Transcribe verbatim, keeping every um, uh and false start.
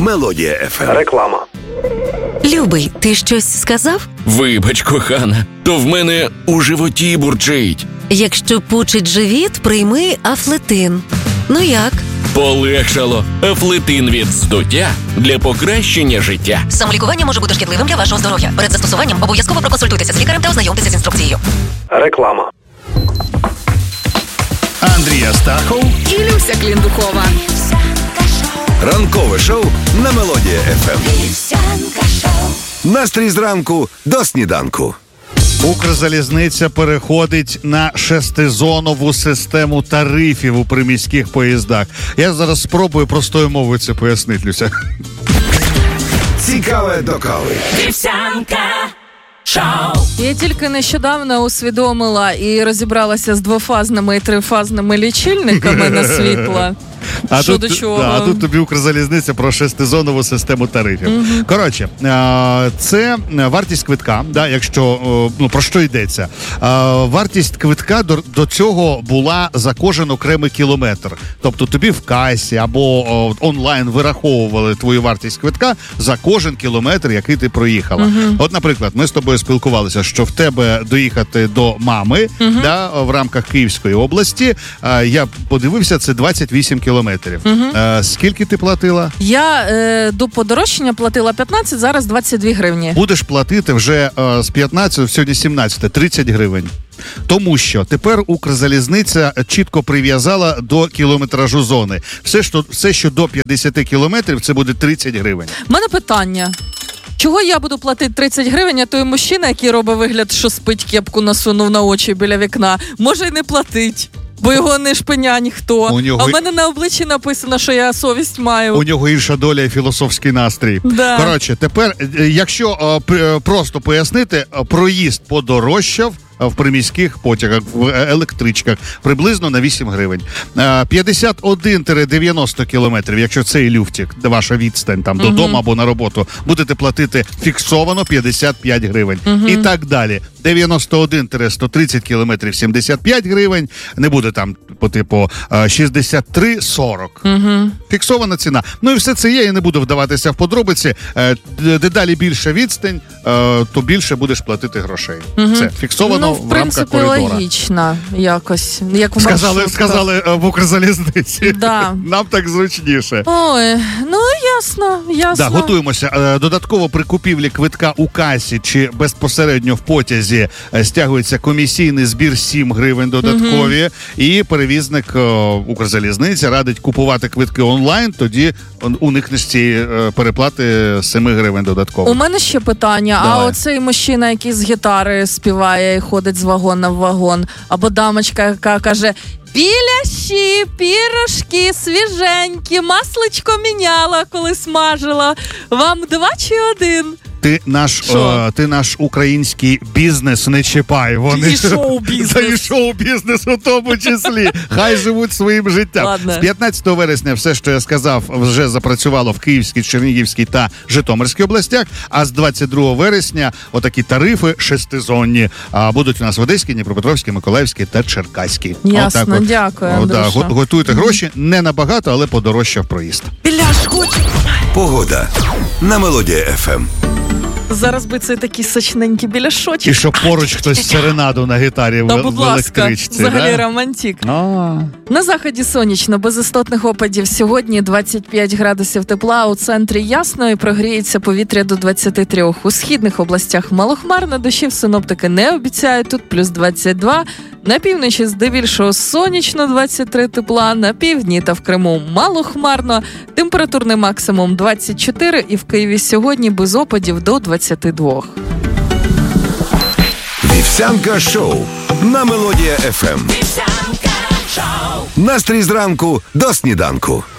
Мелодія еф ем. Реклама. Любий, ти щось сказав? Вибач, кохана, то в мене у животі бурчить. Якщо пучить живіт, прийми Афлетин. Ну як? Полегшало. Афлетин від здуття для покращення життя. Самолікування може бути шкідливим для вашого здоров'я. Перед застосуванням обов'язково проконсультуйтеся з лікарем та ознайомтеся з інструкцією. Реклама. Андрій Астахов і Люся Кліндухова. Ранкове шоу на Мелодія еф ем. Настрій зранку до сніданку. Укрзалізниця переходить на шестизонову систему тарифів у приміських поїздах. Я зараз спробую простою мовою це пояснити, Люся. Цікаве до кави. Вівсянка шоу. Я тільки нещодавно усвідомила і розібралася з двофазними і трифазними лічильниками на світло. А Що тут, до чого? Да, а тут тобі Укрзалізниця про шестизонову систему тарифів. Mm-hmm. Коротше, це вартість квитка, да, якщо, ну, про що йдеться. Вартість квитка до, до цього була за кожен окремий кілометр. Тобто тобі в касі або онлайн вираховували твою вартість квитка за кожен кілометр, який ти проїхала. Mm-hmm. От, наприклад, ми з тобою спілкувалися, що в тебе доїхати до мами, mm-hmm. да, в рамках Київської області, я подивився, це двадцять вісім кілометрів. Угу. Е, скільки ти платила? Я е, до подорожчання платила п'ятнадцять, зараз двадцять дві гривні. Будеш платити вже е, з п'ятнадцять, сьогодні сімнадцять, тридцять гривень. Тому що тепер Укрзалізниця чітко прив'язала до кілометражу зони. Все, що, все, що до п'ятдесят кілометрів, це буде тридцять гривень. У мене питання. Чого я буду платити тридцять гривень, а той мужчина, який робить вигляд, що спить, кепку насунув на очі біля вікна, може й не платить. Бо його не шпиня ніхто. У нього... А в мене на обличчі написано, що я совість маю. У нього інша доля і філософський настрій. Да. Коротше, тепер, якщо о, п- просто пояснити, проїзд подорожчав в приміських потягах, в електричках, приблизно на вісім гривень. п'ятдесят один дев'яносто кілометрів, якщо це і люфтик, ваша відстань там, uh-huh. додому або на роботу, будете платити фіксовано п'ятдесят п'ять гривень. Uh-huh. І так далі. дев'яносто один сто тридцять кілометрів, сімдесят п'ять гривень. Не буде там, по типу, шістдесят три сорок. Uh-huh. Фіксована ціна. Ну і все це є, я не буду вдаватися в подробиці. Дедалі більша відстань, то більше будеш платити грошей. Uh-huh. Це фіксовано. Ну, в, в принципі, логічно якось. Як сказали, сказали в Укрзалізниці. Да. Нам так зручніше. Ой, ну ясно, ясно. Да, готуємося. Додатково при купівлі квитка у касі чи безпосередньо в потязі стягується комісійний збір сім гривень додаткові. Угу. І перевізник Укрзалізниці радить купувати квитки онлайн, тоді уникнеш цієї переплати сім гривень додатково. У мене ще питання. Давай. А оцей мужчина, який з гітари співає і ходить з вагона в вагон, або дамочка, яка каже: біляші, пірожки, свіженькі, масличко міняла, коли смажила. Вам два чи один? Ти наш, о, ти наш український бізнес не чіпай. Вони... І шоу-бізнес. І шоу-бізнес у тому числі. Хай живуть своїм життям. Ладно. З п'ятнадцятого вересня все, що я сказав, вже запрацювало в Київській, Чернігівській та Житомирській областях, а з двадцять другого вересня отакі тарифи шестизонні будуть у нас в Одеській, Дніпропетровській, Миколаївській та Черкаській. Ясно, от, дякую. О, да, готуйте гроші, не набагато, але подорожчав проїзд. Біляш, хоч. Погода на Мелодія еф ем. Зараз би це такі сочненькі біляшочки. І щоб поруч хтось серенаду на гітарі Та, в, будь в ласка, електричці. взагалі да? романтик. А. На заході сонячно, без істотних опадів. Сьогодні двадцять п'ять градусів тепла, у центрі ясно і прогріється повітря до двадцять три. У східних областях малохмарно, дощів синоптики не обіцяють, тут плюс двадцять два. На півночі здебільшого сонячно, двадцять три тепла, на півдні та в Криму малохмарно, температурний максимум двадцять чотири і в Києві сьогодні без опадів до двадцять два. Вівсянка шоу на Мелодія еф ем. Настрій зранку до сніданку.